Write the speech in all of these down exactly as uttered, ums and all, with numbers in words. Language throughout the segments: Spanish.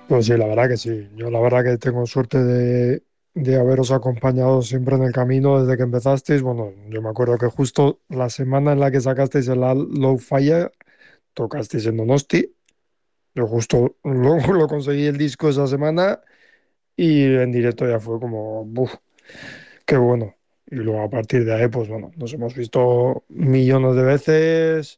Pues sí, la verdad que sí. Yo la verdad que tengo suerte de, de haberos acompañado siempre en el camino desde que empezasteis. Bueno, yo me acuerdo que justo la semana en la que sacasteis el Al- Low Fire, tocasteis en Donosti. Yo justo lo, lo conseguí el disco esa semana y en directo ya fue como, ¡buf! ¡Qué bueno! Y luego a partir de ahí, pues bueno, nos hemos visto millones de veces.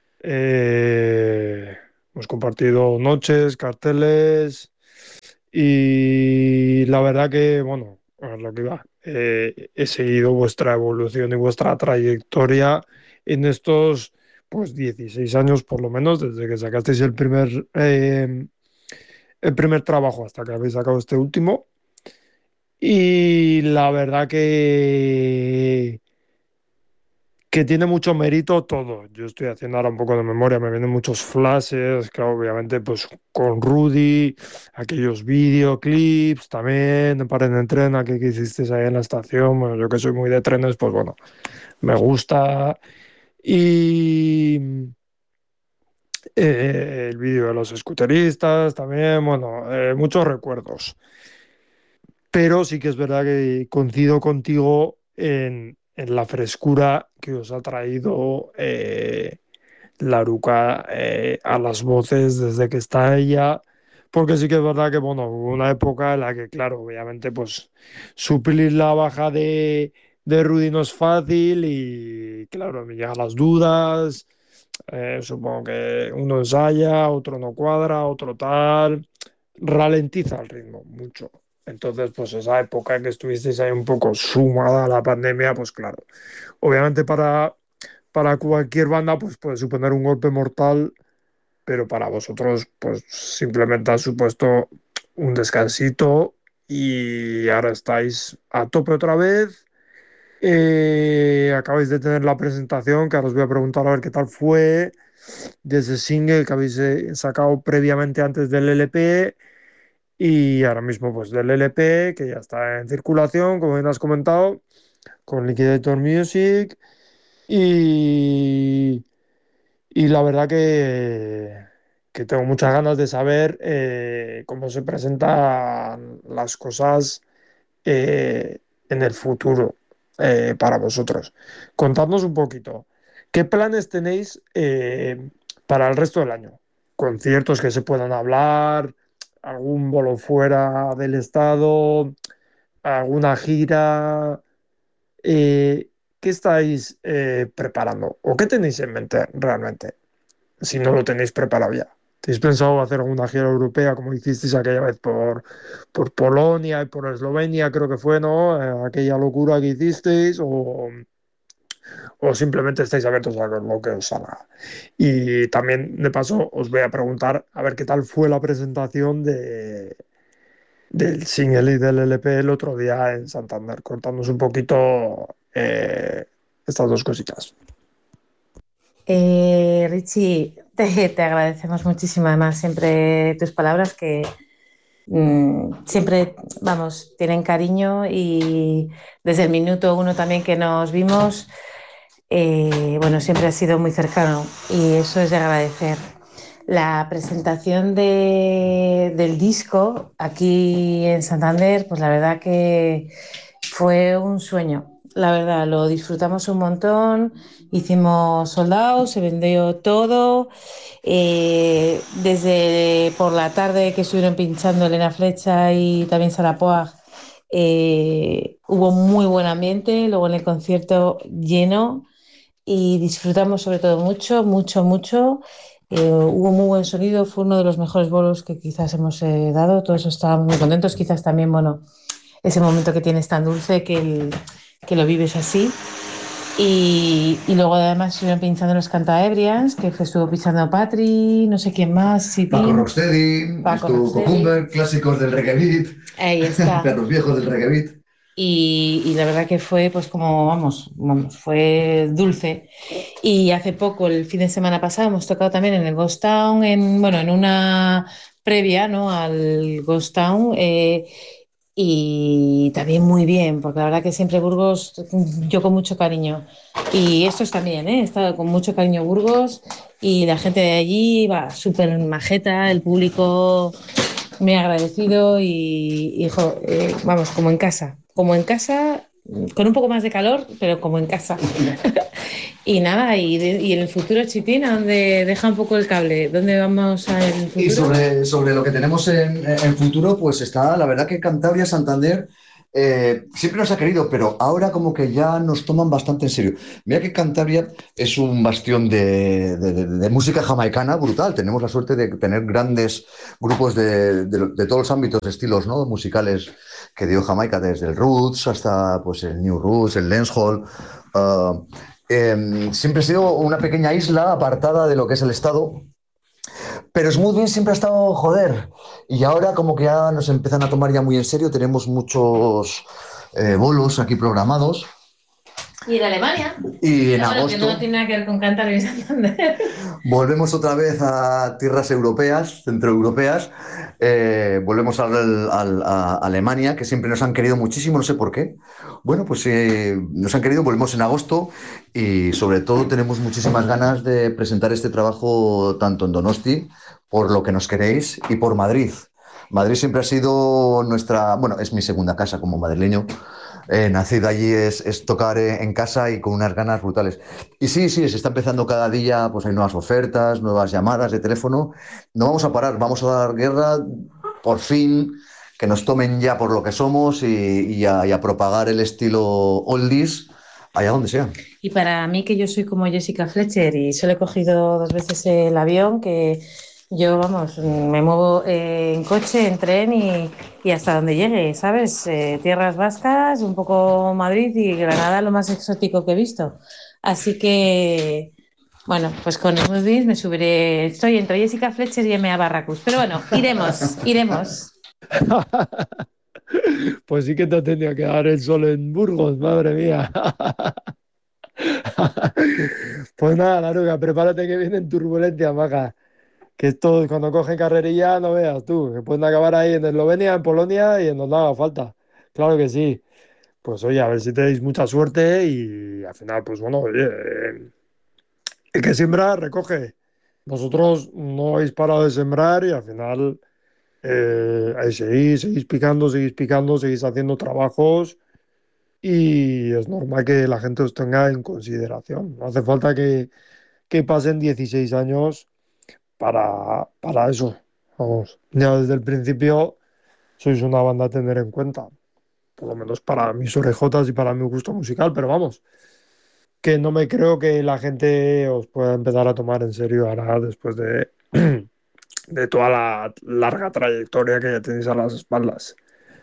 eh, Hemos compartido noches, carteles. Y la verdad que, bueno, a lo que va, eh, he seguido vuestra evolución y vuestra trayectoria en estos, pues, dieciséis años por lo menos, desde que sacasteis el primer, eh, el primer trabajo hasta que habéis sacado este último. Y la verdad que que tiene mucho mérito todo. Yo estoy haciendo ahora un poco de memoria, me vienen muchos flashes, claro, obviamente, pues con Rudy, aquellos videoclips también, de Paren en Tren, aquel que hicisteis ahí en la estación. Bueno, yo que soy muy de trenes, pues bueno, me gusta. Y eh, el vídeo de los escuteristas también, bueno, eh, muchos recuerdos. Pero sí que es verdad que coincido contigo en, en la frescura que os ha traído. eh, Laruca eh, a las voces desde que está ella, porque sí que es verdad que, bueno, hubo una época en la que, claro, obviamente, pues suplir la baja de, de Rudy no es fácil y, claro, me llegan las dudas, eh, supongo que uno ensaya, otro no cuadra, otro tal, ralentiza el ritmo mucho. Entonces, pues esa época en que estuvisteis ahí un poco sumada a la pandemia, pues claro, obviamente para para cualquier banda pues puede suponer un golpe mortal, pero para vosotros pues simplemente ha supuesto un descansito y ahora estáis a tope otra vez. Eh, acabáis de tener la presentación, que ahora os voy a preguntar a ver qué tal fue, de ese single que habéis eh, sacado previamente antes del L P y ahora mismo pues del L P que ya está en circulación, como bien has comentado, con Liquidator Music y Y la verdad que, que tengo muchas ganas de saber eh, cómo se presentan las cosas eh, en el futuro eh, para vosotros. Contadnos un poquito, ¿qué planes tenéis eh, para el resto del año? ¿Conciertos que se puedan hablar? ¿Algún bolo fuera del estado? ¿Alguna gira? Eh, ¿qué estáis eh, preparando? ¿O qué tenéis en mente realmente? Si no lo tenéis preparado ya. ¿Tenéis pensado hacer alguna gira europea como hicisteis aquella vez por, por Polonia y por Eslovenia, creo que fue, ¿no? Eh, aquella locura que hicisteis, o, o simplemente estáis abiertos a lo que os salga. Y también, de paso, os voy a preguntar a ver qué tal fue la presentación de, del single y del L P el otro día en Santander. Contándonos un poquito eh, estas dos cositas. Eh, Richie, te, te agradecemos muchísimo además siempre tus palabras que mm, siempre, vamos, tienen cariño y desde el minuto uno también que nos vimos, eh, bueno, siempre ha sido muy cercano y eso es de agradecer. La presentación de- del disco aquí en Santander, pues la verdad que fue un sueño. La verdad, lo disfrutamos un montón, hicimos soldados, se vendió todo. Eh, desde por la tarde que estuvieron pinchando Elena Flecha y también Sara Poag, eh, hubo muy buen ambiente, luego en el concierto lleno y disfrutamos sobre todo mucho, mucho, mucho. Eh, hubo muy buen sonido, fue uno de los mejores bolos que quizás hemos eh, dado, todos estábamos muy contentos, quizás también, bueno, ese momento que tienes tan dulce que, el- que lo vives así. Y, y luego además estuvieron pinchando los Cantaebrians, que fue- estuvo pinchando Patri, no sé quién más, Paco Sipin, Rocksteady, Paco estuvo Rocksteady. Cocumber, clásicos del reggae beat, Ahí está. perros viejos del reggae beat. Y, y la verdad que fue pues como, vamos, vamos, fue dulce. Y hace poco, el fin de semana pasado, hemos tocado también en el Ghost Town, en, bueno, en una previa, ¿no? Al Ghost Town. Eh, y también muy bien, porque la verdad que siempre Burgos, yo con mucho cariño. Y estos también, ¿eh? He estado con mucho cariño Burgos y la gente de allí va súper majeta, el público muy agradecido y, hijo, eh, vamos, como en casa, como en casa, con un poco más de calor, pero como en casa. Y nada, y, de- y en el futuro, Chitín, ¿a dónde deja un poco el cable? ¿Dónde vamos a- en el Y futuro? sobre, sobre lo que tenemos en, en futuro, pues está, la verdad que Cantabria, Santander, eh, siempre nos ha querido, pero ahora como que ya nos toman bastante en serio. Mira que Cantabria es un bastión de, de- de- de música jamaicana brutal. Tenemos la suerte de tener grandes grupos de, de- de todos los ámbitos, estilos, ¿no? musicales que dio Jamaica, desde el roots hasta pues, el new roots, el dancehall. Ah, em, siempre ha sido una pequeña isla apartada de lo que es el Estado, pero Smoothie siempre ha estado joder. Y ahora como que ya nos empiezan a tomar ya muy en serio. Tenemos muchos eh, bolos aquí programados. Y en Alemania. Y en Pero bueno, que no agosto tiene nada que ver con cantar y Santander. volvemos otra vez a tierras europeas, centroeuropeas. Eh, volvemos al- al- a Alemania, que siempre nos han querido muchísimo, no sé por qué. Bueno, pues eh, nos han querido, volvemos en agosto y sobre todo tenemos muchísimas ganas de presentar este trabajo tanto en Donosti, por lo que nos queréis, y por Madrid. Madrid siempre ha sido nuestra, bueno, es mi segunda casa como madrileño. Eh, nacido allí es, es tocar eh, en casa y con unas ganas brutales. Y sí, sí, se está empezando cada día, pues hay nuevas ofertas, nuevas llamadas de teléfono. No vamos a parar, vamos a dar guerra, por fin, que nos tomen ya por lo que somos y, y a, y a propagar el estilo oldies allá donde sea. Y para mí, que yo soy como Jessica Fletcher y solo he cogido dos veces el avión, que yo, vamos, me muevo eh, en coche, en tren y, y hasta donde llegue, ¿sabes? Eh, tierras vascas, un poco Madrid y Granada, lo más exótico que he visto. Así que, bueno, pues con Smoothies me subiré. Estoy entre Jessica Fletcher y M A Barracus. Pero bueno, iremos, iremos. Pues sí que te ha tenido que dar el sol en Burgos, madre mía. Pues nada, Laruga, prepárate que vienen turbulencias, maja. Que esto, cuando cogen carrerilla, no veas tú, que pueden acabar ahí en Eslovenia, en Polonia y en donde haga falta. Claro que sí. Pues oye, a ver si tenéis mucha suerte y al final, pues bueno, oye, eh, el que siembra, recoge. Vosotros no habéis parado de sembrar y al final eh, ahí seguís, seguís picando, seguís picando, seguís haciendo trabajos y es normal que la gente os tenga en consideración. No hace falta que, que pasen dieciséis años para, para eso. Vamos, ya desde el principio sois una banda a tener en cuenta, por lo menos para mis orejotas y para mi gusto musical, pero vamos, que no me creo que la gente os pueda empezar a tomar en serio ahora después de, de toda la larga trayectoria que ya tenéis a las espaldas.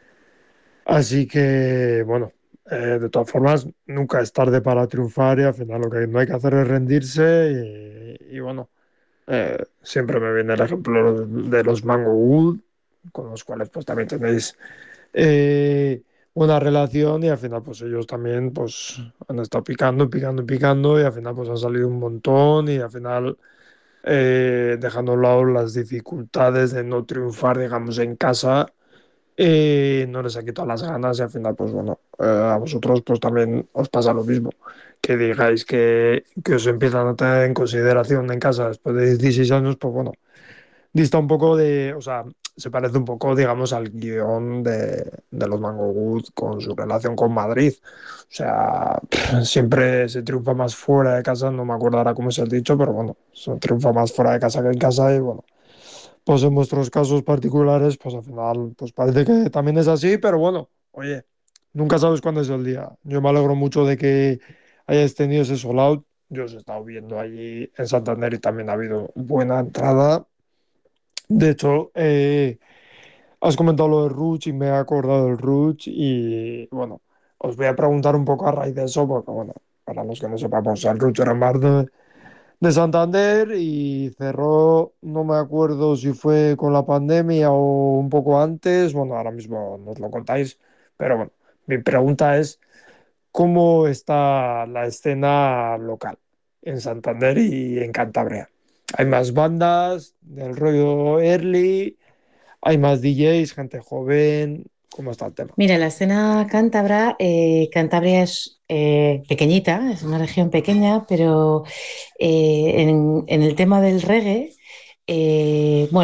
Así que, bueno, eh, de todas formas, nunca es tarde para triunfar y al final lo que no hay que hacer es rendirse y, y bueno, eh, siempre me viene el ejemplo de los Mango Wood, con los cuales pues también tenéis eh, una relación y al final pues ellos también pues han estado picando, picando, picando y al final pues han salido un montón y al final eh, dejando a un lado las dificultades de no triunfar, digamos, en casa, eh, no les ha quitado las ganas y al final pues bueno, eh, a vosotros pues también os pasa lo mismo. Que digáis que, que os empiezan a tener en consideración en casa después de dieciséis años, pues bueno, dista un poco de, o sea, se parece un poco, digamos, al guión de, de los Mango Wood con su relación con Madrid. O sea, siempre se triunfa más fuera de casa, no me acuerdo ahora cómo es el dicho, pero bueno, se triunfa más fuera de casa que en casa y bueno, pues en vuestros casos particulares, pues al final, pues parece que también es así, pero bueno, oye, nunca sabes cuándo es el día. Yo me alegro mucho de que hayáis tenido ese sold out. Yo os he estado viendo allí en Santander y también ha habido buena entrada. De hecho, eh, has comentado lo de Ruch y me he acordado del Ruch y bueno, os voy a preguntar un poco a raíz de eso, porque bueno, para los que no sepamos, el Ruch era en bar de, de Santander y cerró, no me acuerdo si fue con la pandemia o un poco antes, bueno, ahora mismo nos lo contáis, pero bueno, mi pregunta es, ¿cómo está la escena local en Santander y en Cantabria? ¿Hay más bandas del rollo early? ¿Hay más D Js, gente joven? ¿Cómo está el tema? Mira, la escena cántabra, eh, Cantabria es eh, pequeñita, es una región pequeña, pero eh, en, en el tema del reggae, eh, bueno.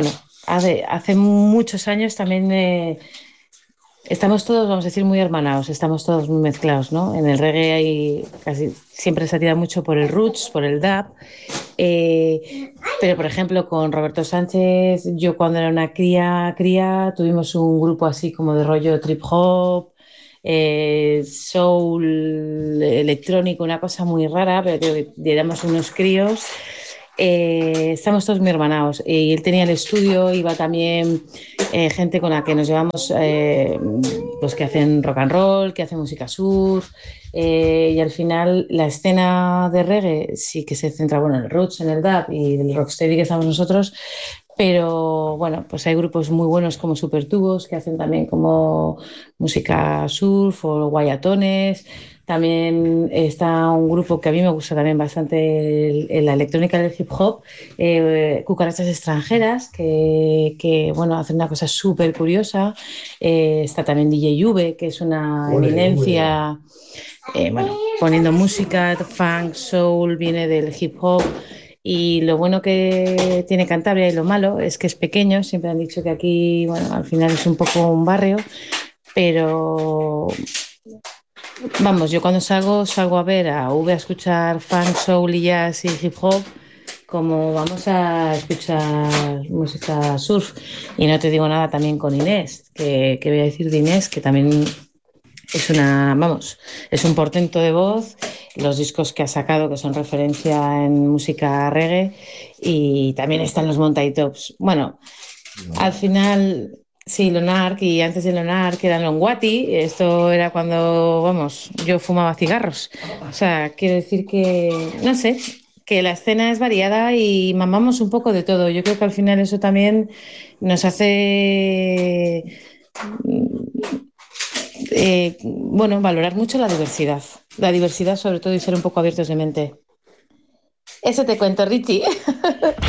hace, hace muchos años también eh, estamos todos, vamos a decir, muy hermanados, estamos todos muy mezclados, ¿no? En el reggae hay casi siempre se tira mucho por el roots, por el dub. Eh, pero, por ejemplo, con Roberto Sánchez, yo cuando era una cría, cría, tuvimos un grupo así como de rollo trip hop, eh, soul, electrónico, una cosa muy rara, pero que éramos unos críos. Eh, estamos todos muy hermanados. Y él tenía el estudio, iba también eh, gente con la que nos llevamos, eh, pues que hacen rock and roll, que hacen música surf, eh, y al final la escena de reggae sí que se centra, bueno, en el roots, en el dub y el rocksteady que estamos nosotros, pero bueno, pues hay grupos muy buenos como Supertubos que hacen también como música surf o guayatones. También está un grupo que a mí me gusta también bastante, el- el- la electrónica del hip hop, eh, Cucarachas Extranjeras, que, que, bueno, hacen una cosa súper curiosa. Eh, está también D J V, que es una Ole, ole. eminencia, eh, bueno, poniendo música, funk, soul, viene del hip hop. Y lo bueno que tiene Cantabria y lo malo es que es pequeño. Siempre han dicho que aquí, bueno, al final es un poco un barrio, pero vamos, yo cuando salgo, salgo a ver a V a escuchar funk, soul y jazz y hip hop, como vamos a escuchar música surf. Y no te digo nada también con Inés, que, que voy a decir de Inés, que también es una, vamos, es un portento de voz. Los discos que ha sacado, que son referencia en música reggae, y también están los Monty Tops. Bueno, al final, sí, Lonark, y antes de Lonark era Longwati. Esto era cuando, vamos, yo fumaba cigarros. O sea, quiero decir que, no sé, que la escena es variada y mamamos un poco de todo. Yo creo que al final eso también nos hace, eh, bueno, valorar mucho la diversidad. La diversidad, sobre todo, y ser un poco abiertos de mente. Eso te cuento, Richie.